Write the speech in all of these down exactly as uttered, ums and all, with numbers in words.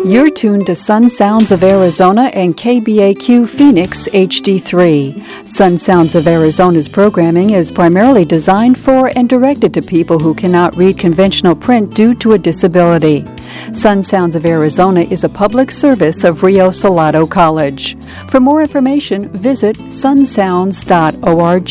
You're tuned to Sun Sounds of Arizona and K B A Q Phoenix H D three. Sun Sounds of Arizona's programming is primarily designed for and directed to people who cannot read conventional print due to a disability. Sun Sounds of Arizona is a public service of Rio Salado College. For more information, visit sun sounds dot org.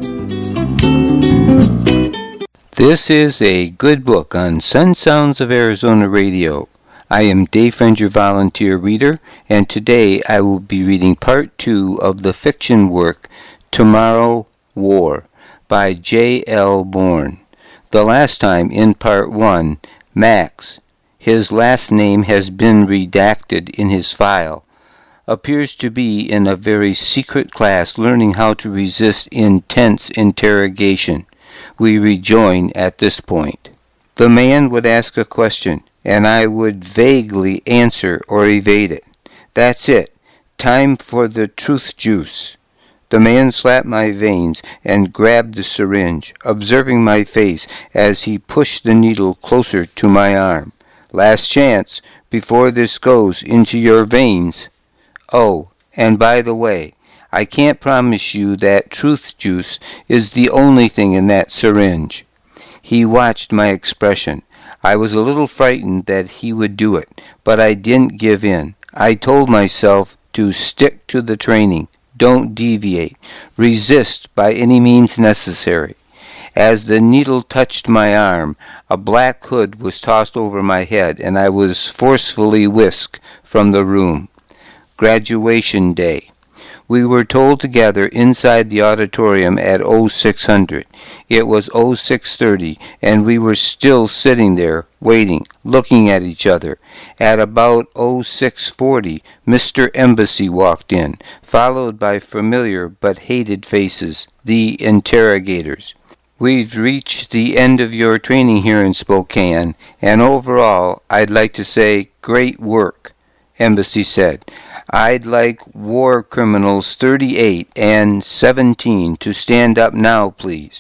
This is a good book on Sun Sounds of Arizona Radio. I am Dave Friend, your volunteer reader, and today I will be reading part two of the fiction work Tomorrow War by J L Bourne. The last time, in part one, Max, his last name has been redacted in his file, appears to be in a very secret class learning how to resist intense interrogation. We rejoin at this point. The man would ask a question, and I would vaguely answer or evade it. That's it. Time for the truth juice. The man slapped my veins and grabbed the syringe, observing my face as he pushed the needle closer to my arm. Last chance, before this goes into your veins. Oh, and by the way, I can't promise you that truth juice is the only thing in that syringe. He watched my expression. I was a little frightened that he would do it, but I didn't give in. I told myself to stick to the training, don't deviate, resist by any means necessary. As the needle touched my arm, a black hood was tossed over my head, and I was forcefully whisked from the room. Graduation day. We were told to gather inside the auditorium at oh six hundred. It was oh six thirty, and we were still sitting there, waiting, looking at each other. At about oh six forty, Mister Embassy walked in, followed by familiar but hated faces, the interrogators. We've reached the end of your training here in Spokane, and overall, I'd like to say great work, Embassy said. I'd like war criminals thirty-eight and seventeen to stand up now, please.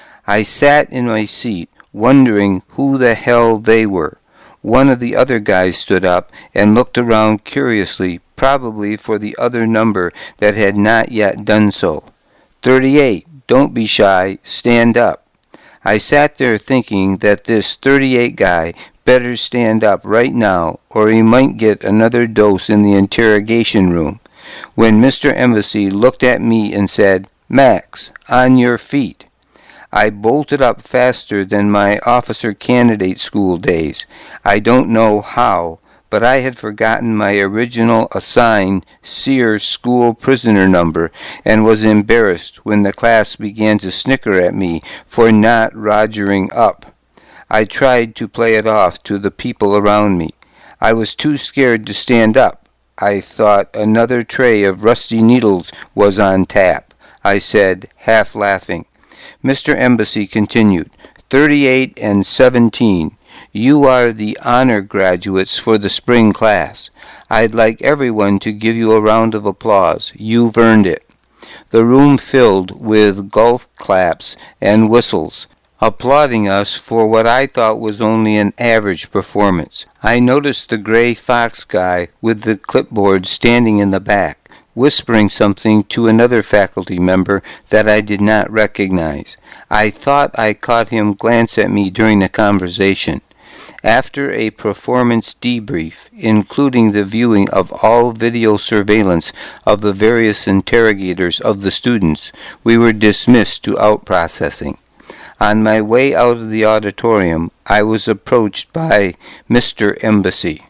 I sat in my seat, wondering who the hell they were. One of the other guys stood up and looked around curiously, probably for the other number that had not yet done so. thirty-eight, don't be shy, stand up. I sat there thinking that this thirty-eight guy better stand up right now, or he might get another dose in the interrogation room, when Mister Embassy looked at me and said, Max, on your feet. I bolted up faster than my officer candidate school days. I don't know how, but I had forgotten my original assigned Sears school prisoner number and was embarrassed when the class began to snicker at me for not rogering up. I tried to play it off to the people around me. I was too scared to stand up. I thought another tray of rusty needles was on tap. I said, half laughing. Mister Embassy continued, thirty-eight and seventeen. You are the honor graduates for the spring class. I'd like everyone to give you a round of applause. You've earned it. The room filled with golf claps and whistles, applauding us for what I thought was only an average performance. I noticed the gray fox guy with the clipboard standing in the back, whispering something to another faculty member that I did not recognize. I thought I caught him glance at me during the conversation. After a performance debrief, including the viewing of all video surveillance of the various interrogators of the students, we were dismissed to out-processing. On my way out of the auditorium, I was approached by Mister Embassy.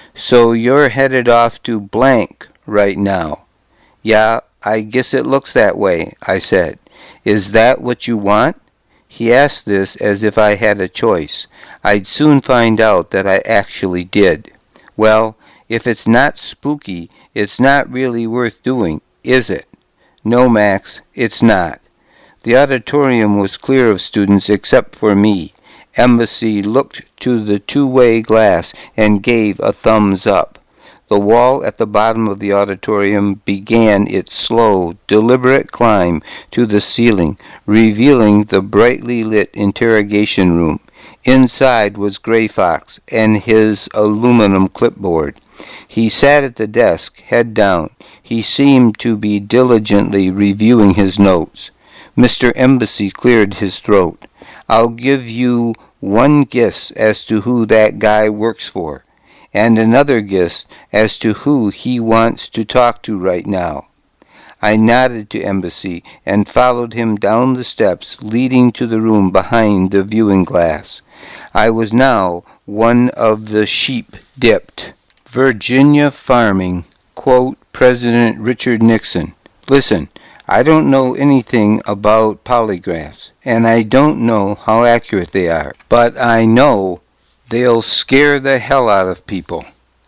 So you're headed off to blank right now. Yeah, I guess it looks that way, I said. Is that what you want? He asked this as if I had a choice. I'd soon find out that I actually did. Well, if it's not spooky, it's not really worth doing, is it? No, Max, it's not. The auditorium was clear of students except for me. Embassy looked to the two-way glass and gave a thumbs up. The wall at the bottom of the auditorium began its slow, deliberate climb to the ceiling, revealing the brightly lit interrogation room. Inside was Gray Fox and his aluminum clipboard. He sat at the desk, head down. He seemed to be diligently reviewing his notes. Mister Embassy cleared his throat. "I'll give you one guess as to who that guy works for, and another guess as to who he wants to talk to right now." I nodded to Embassy and followed him down the steps leading to the room behind the viewing glass. I was now one of the sheep dipped. Virginia farming, quote President Richard Nixon. Listen, I don't know anything about polygraphs, and I don't know how accurate they are, but I know they'll scare the hell out of people.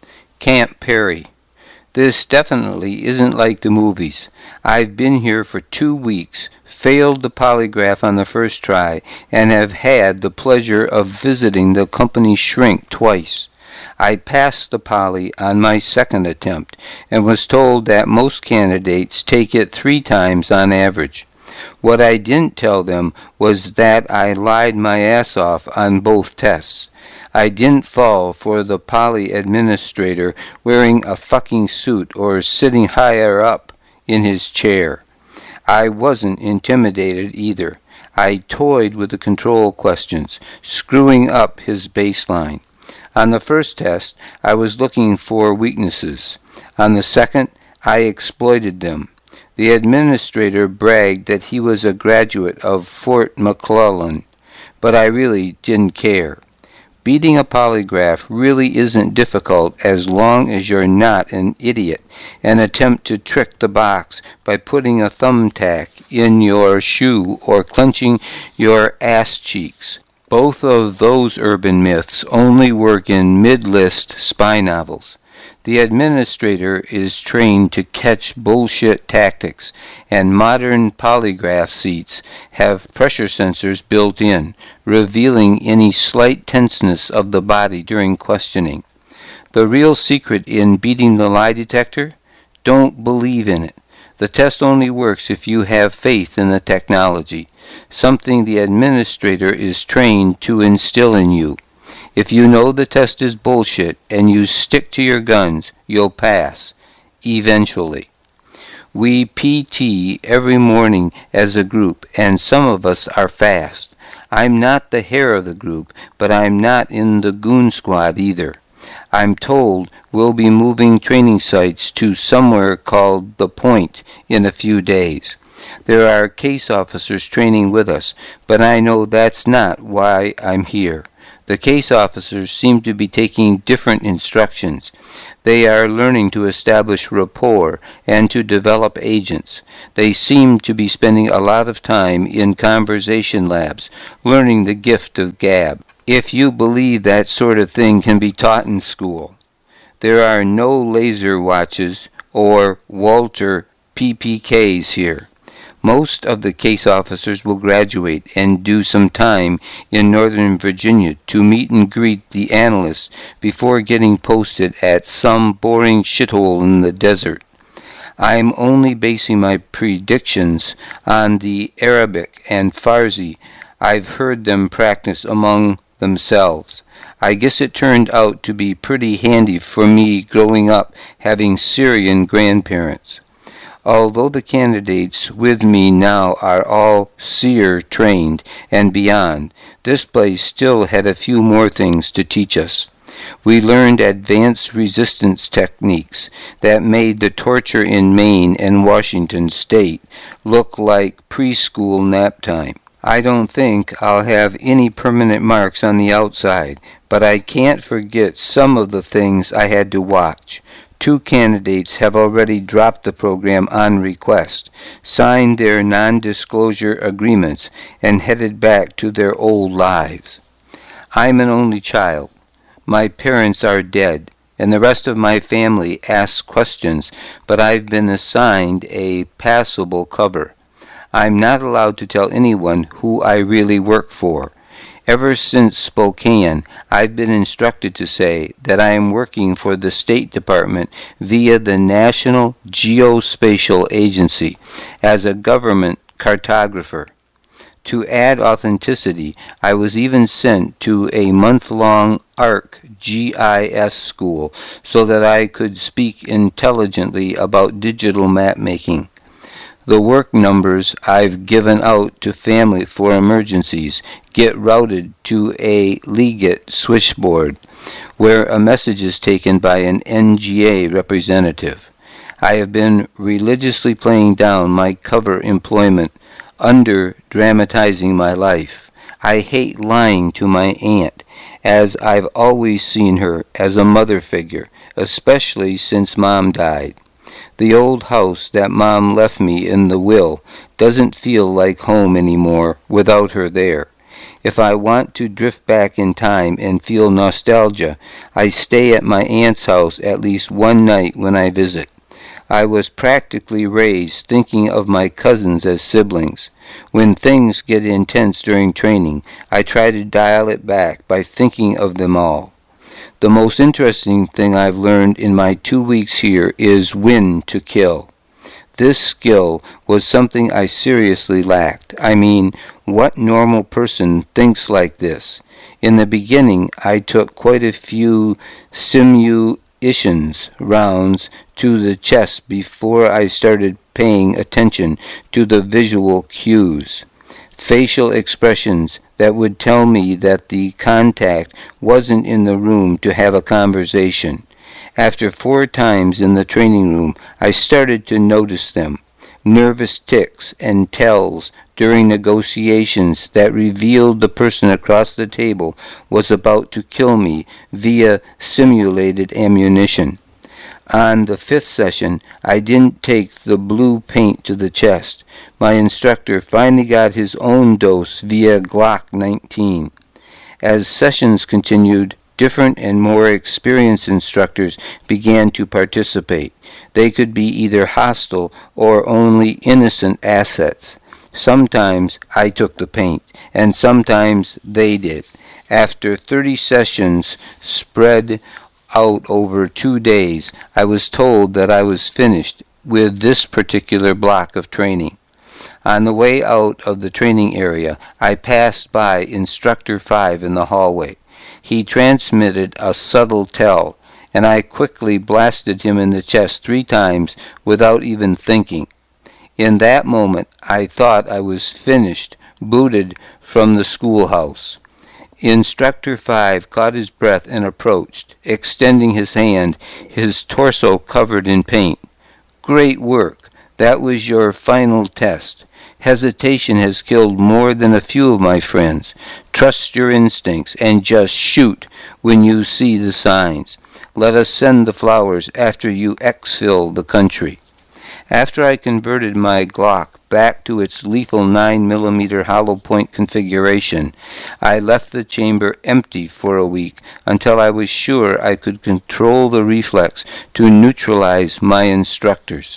Camp Perry. This definitely isn't like the movies. I've been here for two weeks, failed the polygraph on the first try, and have had the pleasure of visiting the company shrink twice. I passed the poly on my second attempt, and was told that most candidates take it three times on average. What I didn't tell them was that I lied my ass off on both tests. I didn't fall for the poly administrator wearing a fucking suit or sitting higher up in his chair. I wasn't intimidated either. I toyed with the control questions, screwing up his baseline. On the first test, I was looking for weaknesses. On the second, I exploited them. The administrator bragged that he was a graduate of Fort McClellan, but I really didn't care. Beating a polygraph really isn't difficult as long as you're not an idiot and attempt to trick the box by putting a thumbtack in your shoe or clenching your ass cheeks. Both of those urban myths only work in mid-list spy novels. The administrator is trained to catch bullshit tactics, and modern polygraph seats have pressure sensors built in, revealing any slight tenseness of the body during questioning. The real secret in beating the lie detector? Don't believe in it. The test only works if you have faith in the technology, something the administrator is trained to instill in you. If you know the test is bullshit and you stick to your guns, you'll pass, eventually. We P T every morning as a group, and some of us are fast. I'm not the hair of the group, but I'm not in the goon squad either. I'm told we'll be moving training sites to somewhere called The Point in a few days. There are case officers training with us, but I know that's not why I'm here. The case officers seem to be taking different instructions. They are learning to establish rapport and to develop agents. They seem to be spending a lot of time in conversation labs, learning the gift of gab. If you believe that sort of thing can be taught in school. There are no laser watches or Walter P P Ks here. Most of the case officers will graduate and do some time in Northern Virginia to meet and greet the analysts before getting posted at some boring shithole in the desert. I'm only basing my predictions on the Arabic and Farsi I've heard them practice among themselves. I guess it turned out to be pretty handy for me growing up having Syrian grandparents. Although the candidates with me now are all seer trained and beyond, this place still had a few more things to teach us. We learned advanced resistance techniques that made the torture in Maine and Washington state look like preschool nap time. I don't think I'll have any permanent marks on the outside, but I can't forget some of the things I had to watch. Two candidates have already dropped the program on request, signed their non-disclosure agreements, and headed back to their old lives. I'm an only child. My parents are dead, and the rest of my family asks questions, but I've been assigned a passable cover. I'm not allowed to tell anyone who I really work for. Ever since Spokane, I've been instructed to say that I am working for the State Department via the National Geospatial Agency as a government cartographer. To add authenticity, I was even sent to a month-long A R C G I S school so that I could speak intelligently about digital map making. The work numbers I've given out to family for emergencies get routed to a Liget switchboard, where a message is taken by an N G A representative. I have been religiously playing down my cover employment, under dramatizing my life. I hate lying to my aunt, as I've always seen her as a mother figure, especially since Mom died. The old house that Mom left me in the will doesn't feel like home anymore without her there. If I want to drift back in time and feel nostalgia, I stay at my aunt's house at least one night when I visit. I was practically raised thinking of my cousins as siblings. When things get intense during training, I try to dial it back by thinking of them all. The most interesting thing I've learned in my two weeks here is when to kill. This skill was something I seriously lacked. I mean, what normal person thinks like this? In the beginning, I took quite a few simulations rounds to the chest before I started paying attention to the visual cues, facial expressions that would tell me that the contact wasn't in the room to have a conversation. After four times in the training room, I started to notice them, nervous tics and tells during negotiations that revealed the person across the table was about to kill me via simulated ammunition. On the fifth session, I didn't take the blue paint to the chest. My instructor finally got his own dose via Glock nineteen. As sessions continued, different and more experienced instructors began to participate. They could be either hostile or only innocent assets. Sometimes I took the paint, and sometimes they did. After thirty sessions spread out over two days, I was told that I was finished with this particular block of training. On the way out of the training area, I passed by Instructor five in the hallway. He transmitted a subtle tell, and I quickly blasted him in the chest three times without even thinking. In that moment, I thought I was finished, booted from the schoolhouse. Instructor five caught his breath and approached, extending his hand, his torso covered in paint. "Great work. That was your final test. Hesitation has killed more than a few of my friends. Trust your instincts and just shoot when you see the signs. Let us send the flowers after you exfil the country." After I converted my Glock back to its lethal nine millimeter hollow point configuration, I left the chamber empty for a week until I was sure I could control the reflex to neutralize my instructors.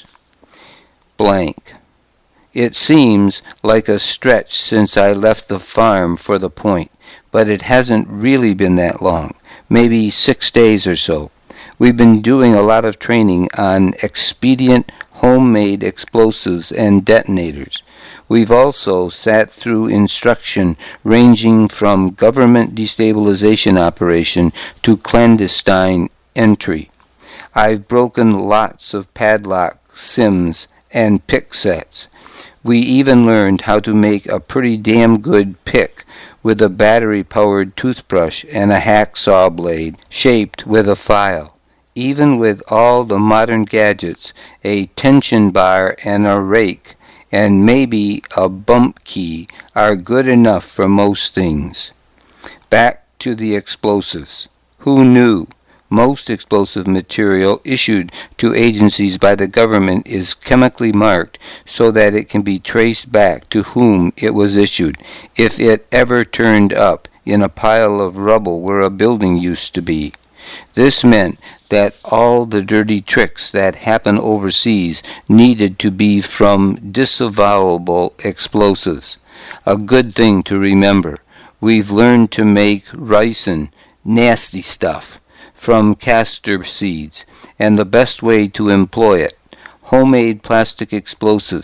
Blank. It seems like a stretch since I left the farm for the point, but it hasn't really been that long, maybe six days or so. We've been doing a lot of training on expedient homemade explosives and detonators. We've also sat through instruction ranging from government destabilization operation to clandestine entry. I've broken lots of padlock sims and pick sets. We even learned how to make a pretty damn good pick with a battery-powered toothbrush and a hacksaw blade shaped with a file. Even with all the modern gadgets, a tension bar and a rake and maybe a bump key are good enough for most things. Back to the explosives. Who knew? Most explosive material issued to agencies by the government is chemically marked so that it can be traced back to whom it was issued, if it ever turned up in a pile of rubble where a building used to be. This meant that all the dirty tricks that happen overseas needed to be from disavowable explosives. A good thing to remember. We've learned to make ricin, nasty stuff, from castor seeds, and the best way to employ it. Homemade plastic explosives,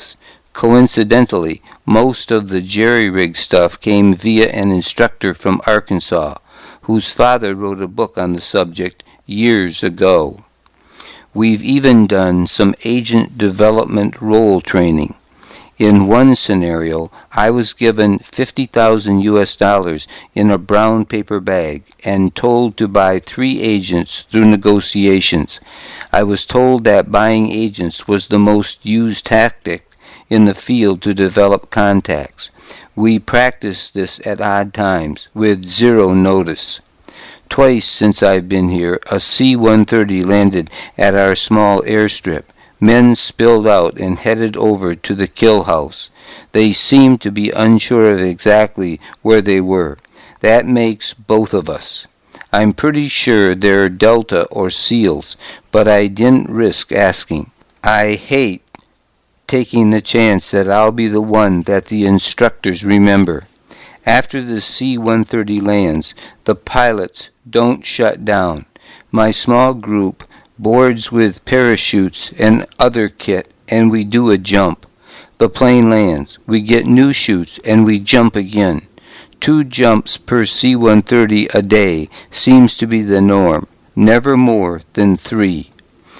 Coincidentally, most of the jerry-rig stuff came via an instructor from Arkansas, whose father wrote a book on the subject years ago. We've even done some agent development role training. In one scenario, I was given fifty thousand U S dollars in a brown paper bag and told to buy three agents through negotiations. I was told that buying agents was the most used tactic in the field to develop contacts. We practiced this at odd times, with zero notice. Twice since I've been here, a C one thirty landed at our small airstrip. Men spilled out and headed over to the kill house. They seemed to be unsure of exactly where they were. That makes both of us. I'm pretty sure they're Delta or SEALs, but I didn't risk asking. I hate taking the chance that I'll be the one that the instructors remember. After the C one thirty lands, the pilots don't shut down. My small group boards with parachutes and other kit, and we do a jump. The plane lands. We get new chutes, and we jump again. Two jumps per C one thirty a day seems to be the norm, never more than three.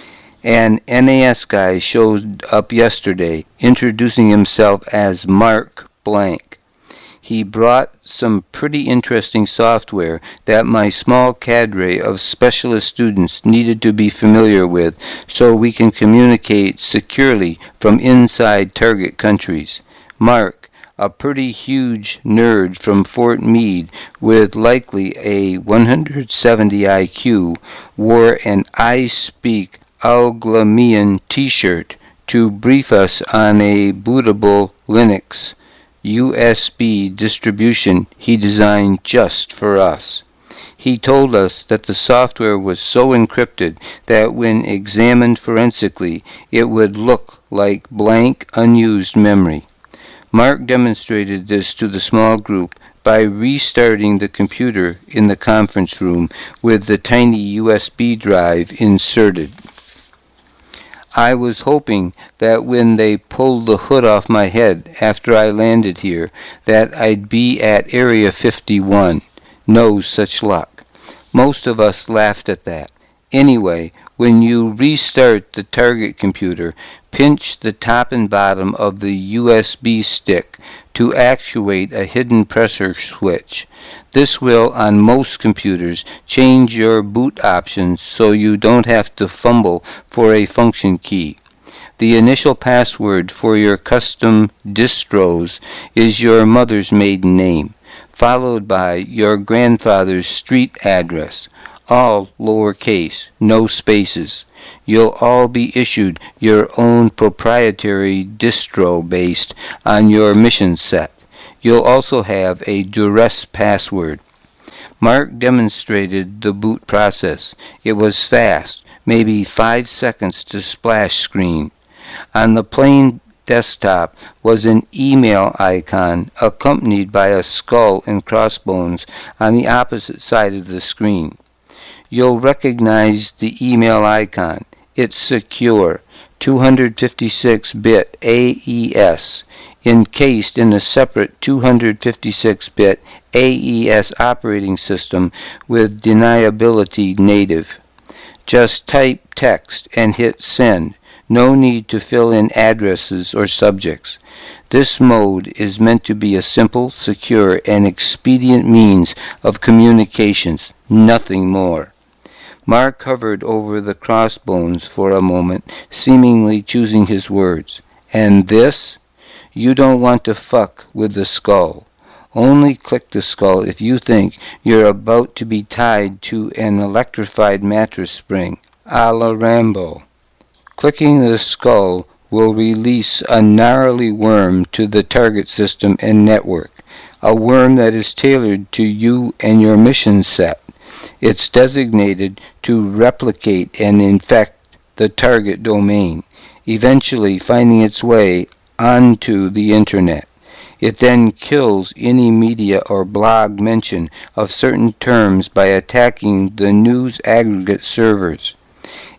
An N A S guy showed up yesterday, introducing himself as Mark Blank. He brought some pretty interesting software that my small cadre of specialist students needed to be familiar with so we can communicate securely from inside target countries. Mark, a pretty huge nerd from Fort Meade with likely a one hundred seventy I Q, wore an I Speak Alglamian t-shirt to brief us on a bootable Linux U S B distribution he designed just for us. He told us that the software was so encrypted that when examined forensically, it would look like blank, unused memory. Mark demonstrated this to the small group by restarting the computer in the conference room with the tiny U S B drive inserted. I was hoping that when they pulled the hood off my head after I landed here, that I'd be at Area fifty-one. No such luck. Most of us laughed at that. Anyway, when you restart the target computer, pinch the top and bottom of the U S B stick to actuate a hidden pressure switch. This will, on most computers, change your boot options so you don't have to fumble for a function key. The initial password for your custom distros is your mother's maiden name, followed by your grandfather's street address. All lowercase, no spaces. You'll all be issued your own proprietary distro based on your mission set. You'll also have a duress password. Mark demonstrated the boot process. It was fast, maybe five seconds to splash screen. On the plain desktop was an email icon accompanied by a skull and crossbones on the opposite side of the screen. You'll recognize the email icon. It's secure, two hundred fifty-six bit A E S, encased in a separate two hundred fifty-six bit A E S operating system with deniability native. Just type text and hit send. No need to fill in addresses or subjects. This mode is meant to be a simple, secure, and expedient means of communications, nothing more. Mark hovered over the crossbones for a moment, seemingly choosing his words. And this? You don't want to fuck with the skull. Only click the skull if you think you're about to be tied to an electrified mattress spring, a la Rambo. Clicking the skull will release a gnarly worm to the target system and network, a worm that is tailored to you and your mission set. It's designated to replicate and infect the target domain, eventually finding its way onto the internet. It then kills any media or blog mention of certain terms by attacking the news aggregate servers.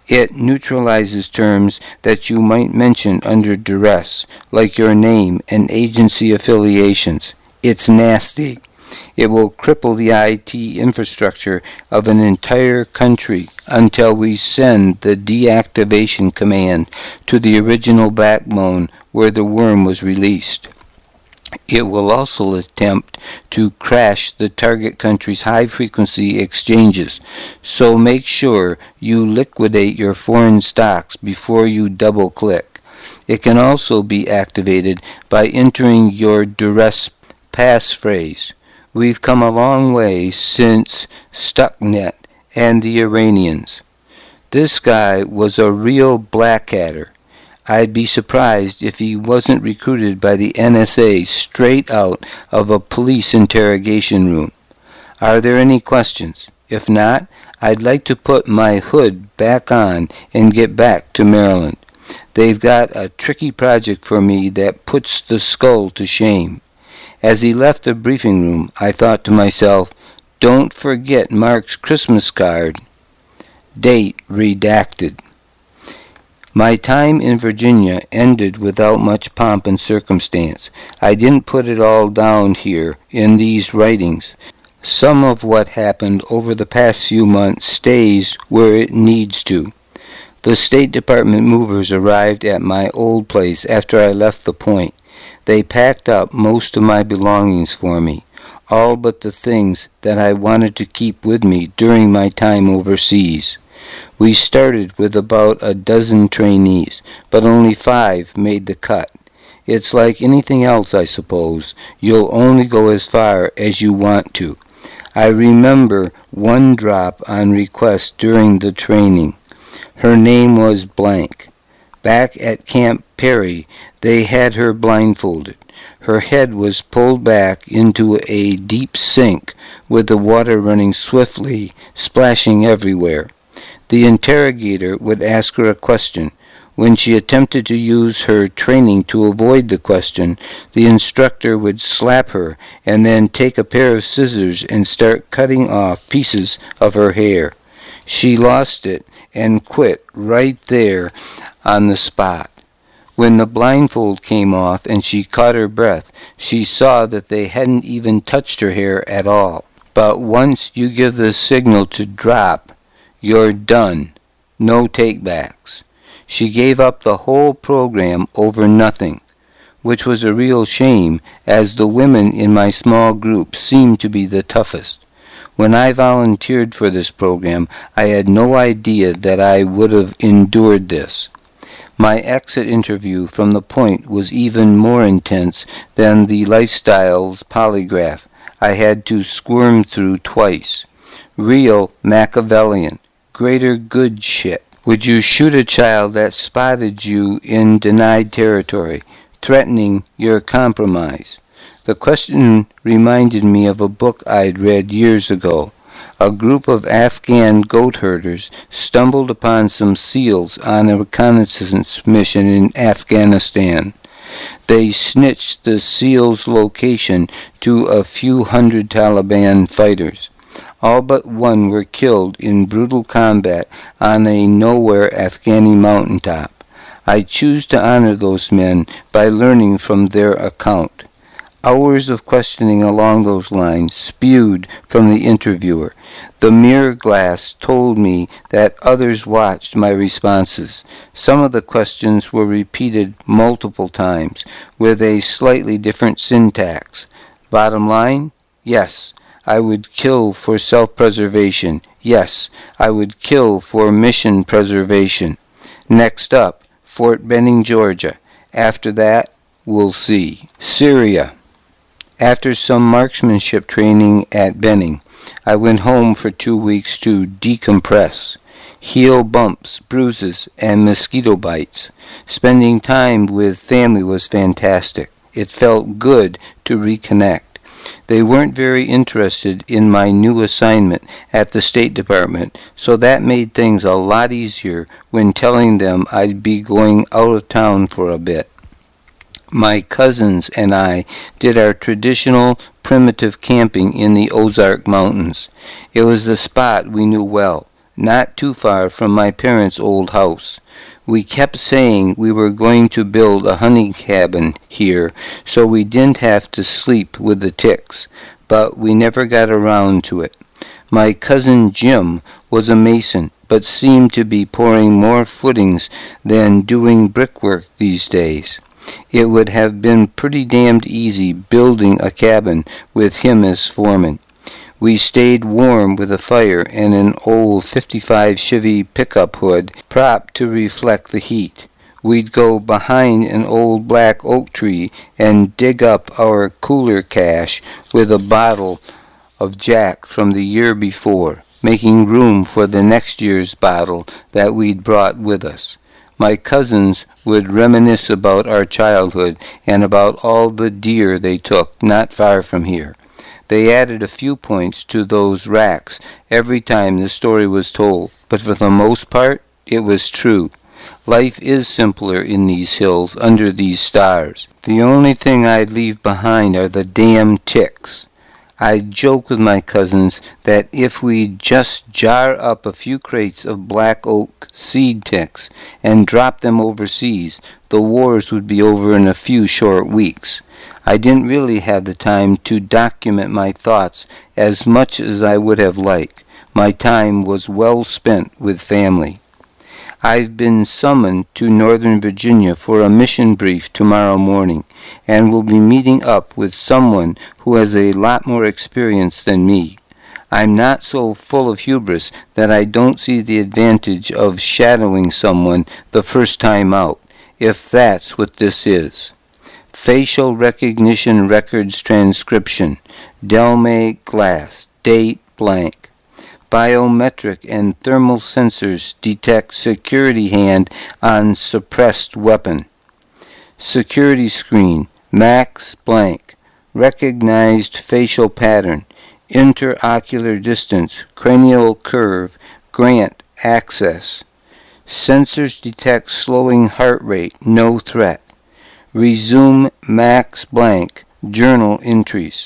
It neutralizes terms that you might mention under duress, like your name and agency affiliations. It's nasty. It will cripple the I T infrastructure of an entire country until we send the deactivation command to the original backbone where the worm was released. It will also attempt to crash the target country's high-frequency exchanges, so make sure you liquidate your foreign stocks before you double-click. It can also be activated by entering your duress passphrase. We've come a long way since Stuxnet and the Iranians. This guy was a real blackhatter. I'd be surprised if he wasn't recruited by the N S A straight out of a police interrogation room. Are there any questions? If not, I'd like to put my hood back on and get back to Maryland. They've got a tricky project for me that puts the skull to shame. As he left the briefing room, I thought to myself, don't forget Mark's Christmas card. Date redacted. My time in Virginia ended without much pomp and circumstance. I didn't put it all down here in these writings. Some of what happened over the past few months stays where it needs to. The State Department movers arrived at my old place after I left the Point. They packed up most of my belongings for me, all but the things that I wanted to keep with me during my time overseas. We started with about a dozen trainees, but only five made the cut. It's like anything else, I suppose. You'll only go as far as you want to. I remember one drop on request during the training. Her name was blank. Back at Camp Perry, they had her blindfolded. Her head was pulled back into a deep sink with the water running swiftly, splashing everywhere. The interrogator would ask her a question. When she attempted to use her training to avoid the question, the instructor would slap her and then take a pair of scissors and start cutting off pieces of her hair. She lost it and quit right there on the spot. When the blindfold came off and she caught her breath, she saw that they hadn't even touched her hair at all. But once you give the signal to drop, you're done. No takebacks. She gave up the whole program over nothing, which was a real shame, as the women in my small group seemed to be the toughest. When I volunteered for this program, I had no idea that I would have endured this. My exit interview from the Point was even more intense than the Lifestyles polygraph I had to squirm through twice. Real Machiavellian, greater good shit. Would you shoot a child that spotted you in denied territory, threatening your compromise? The question reminded me of a book I'd read years ago. A group of Afghan goat herders stumbled upon some seals on a reconnaissance mission in Afghanistan. They snitched the seals' location to a few hundred Taliban fighters. All but one were killed in brutal combat on a nowhere Afghani mountaintop. I choose to honor those men by learning from their account. Hours of questioning along those lines spewed from the interviewer. The mirror glass told me that others watched my responses. Some of the questions were repeated multiple times, with a slightly different syntax. Bottom line, yes, I would kill for self-preservation. Yes, I would kill for mission preservation. Next up, Fort Benning, Georgia. After that, we'll see. Syria. After some marksmanship training at Benning, I went home for two weeks to decompress. Heel bumps, bruises, and mosquito bites. Spending time with family was fantastic. It felt good to reconnect. They weren't very interested in my new assignment at the State Department, so that made things a lot easier when telling them I'd be going out of town for a bit. My cousins and I did our traditional primitive camping in the Ozark Mountains. It was the spot we knew well. not too far from my parents' old house. We kept saying we were going to build a hunting cabin here so we didn't have to sleep with the ticks, but we never got around to it. My cousin Jim was a mason, but seemed to be pouring more footings than doing brickwork these days. It would have been pretty damned easy building a cabin with him as foreman. We stayed warm with a fire and an old fifty-five Chevy pickup hood propped to reflect the heat. We'd go behind an old black oak tree and dig up our cooler cache with a bottle of Jack from the year before, making room for the next year's bottle that we'd brought with us. My cousins would reminisce about our childhood and about all the deer they took not far from here. They added a few points to those racks every time the story was told, but for the most part, it was true. Life is simpler in these hills under these stars. The only thing I'd leave behind are the damn ticks. I'd joke with my cousins that if we'd just jar up a few crates of black oak seed ticks and drop them overseas, the wars would be over in a few short weeks. I didn't really have the time to document my thoughts as much as I would have liked. My time was well spent with family. I've been summoned to Northern Virginia for a mission brief tomorrow morning, and will be meeting up with someone who has a lot more experience than me. I'm not so full of hubris that I don't see the advantage of shadowing someone the first time out, if that's what this is. Facial recognition records transcription, Delmay Glass, date blank. Biometric and thermal sensors detect security hand on suppressed weapon. Security screen, Max blank. Recognized facial pattern, interocular distance, cranial curve, grant access. Sensors detect slowing heart rate, no threat. Resume Max blank, journal entries.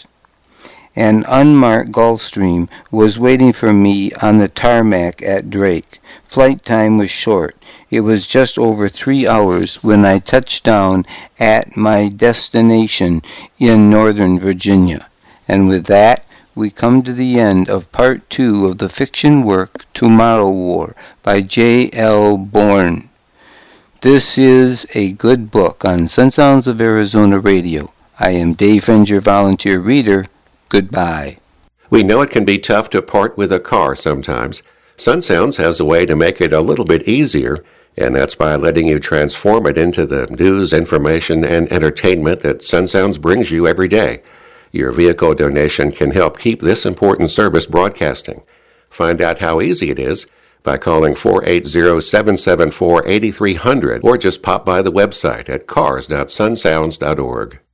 An unmarked Gulfstream was waiting for me on the tarmac at Drake. Flight time was short. It was just over three hours when I touched down at my destination in Northern Virginia. And with that, we come to the end of part two of the fiction work Tomorrow War by J L Bourne. This is a good book on Sun Sounds of Arizona Radio. I am Dave Friend, your volunteer reader. Goodbye. We know it can be tough to part with a car sometimes. Sun Sounds has a way to make it a little bit easier, and that's by letting you transform it into the news, information, and entertainment that Sun Sounds brings you every day. Your vehicle donation can help keep this important service broadcasting. Find out how easy it is by calling four eight zero, seven seven four, eight three zero zero or just pop by the website at cars dot sun sounds dot org.